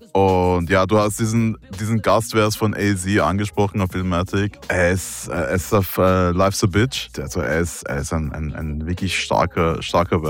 Und ja, du hast diesen Gastvers von AZ angesprochen auf Filmatic. Er ist auf Life's a Bitch. Also er ist ein wirklich starker Verse.